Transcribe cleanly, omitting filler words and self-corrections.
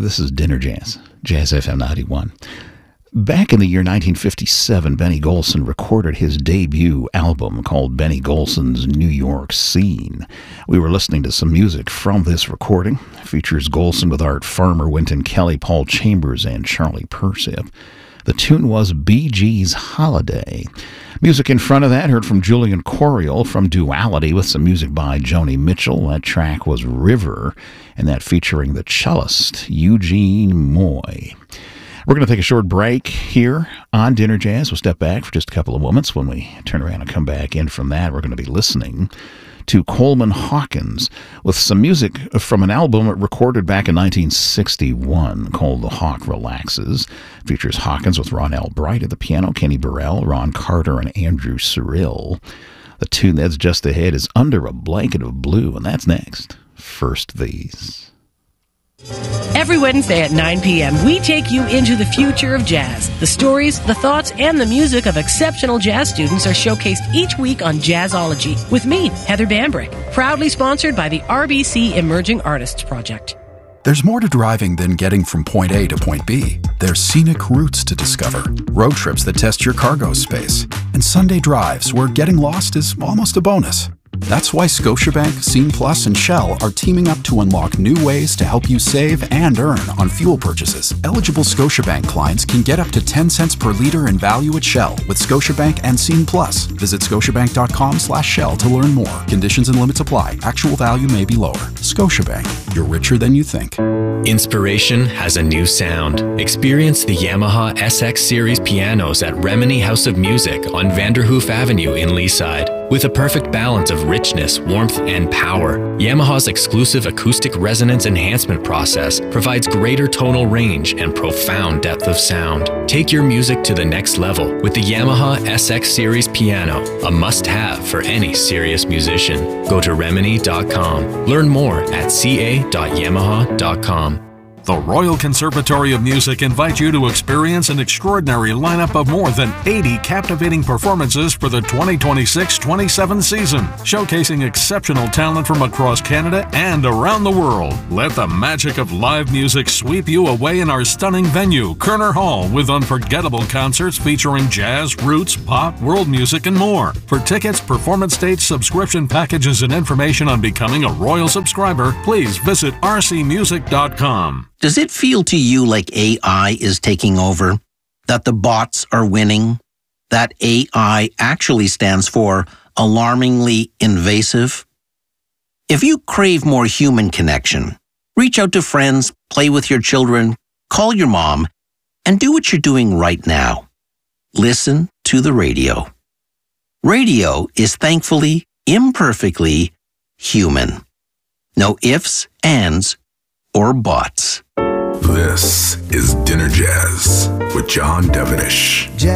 This is Dinner Jazz, Jazz FM 91. Back in the year 1957, Benny Golson recorded his debut album called Benny Golson's New York Scene. We were listening to some music from this recording. It features Golson with Art Farmer, Wynton Kelly, Paul Chambers, and Charlie Persip. The tune was Bee Gees' Holiday. Music in front of that heard from Julian Coriel from Duality with some music by Joni Mitchell. That track was River, and that featuring the cellist Eugene Moy. We're going to take a short break here on Dinner Jazz. We'll step back for just a couple of moments. When we turn around and come back in from that, we're going to be listening to Coleman Hawkins with some music from an album recorded back in 1961 called The Hawk Relaxes. It features Hawkins with Ron L. Bright at the piano, Kenny Burrell, Ron Carter, and Andrew Cyril. The tune that's just ahead is Under a Blanket of Blue, and that's next. First These. Every Wednesday at 9 p.m., we take you into the future of jazz. The stories, the thoughts, and the music of exceptional jazz students are showcased each week on Jazzology with me, Heather Bambrick, proudly sponsored by the RBC Emerging Artists Project. There's more to driving than getting from point A to point B. There's scenic routes to discover, road trips that test your cargo space, and Sunday drives where getting lost is almost a bonus. That's why Scotiabank, Scene Plus, and Shell are teaming up to unlock new ways to help you save and earn on fuel purchases. Eligible Scotiabank clients can get up to 10 cents per liter in value at Shell with Scotiabank and Scene Plus. Visit scotiabank.com/Shell to learn more. Conditions and limits apply. Actual value may be lower. Scotiabank, you're richer than you think. Inspiration has a new sound. Experience the Yamaha SX Series pianos at Remini House of Music on Vanderhoof Avenue in Leaside. With a perfect balance of richness, warmth, and power, Yamaha's exclusive acoustic resonance enhancement process provides greater tonal range and profound depth of sound. Take your music to the next level with the Yamaha SX Series piano, a must-have for any serious musician. Go to Remini.com. Learn more at ca.yamaha.com. The Royal Conservatory of Music invites you to experience an extraordinary lineup of more than 80 captivating performances for the 2026-27 season, showcasing exceptional talent from across Canada and around the world. Let the magic of live music sweep you away in our stunning venue, Kerner Hall, with unforgettable concerts featuring jazz, roots, pop, world music, and more. For tickets, performance dates, subscription packages, and information on becoming a Royal subscriber, please visit rcmusic.com. Does it feel to you like AI is taking over? That the bots are winning? That AI actually stands for alarmingly invasive? If you crave more human connection, reach out to friends, play with your children, call your mom, and do what you're doing right now. Listen to the radio. Radio is thankfully, imperfectly human. No ifs, ands, or bots. This is Dinner Jazz with John Devenish.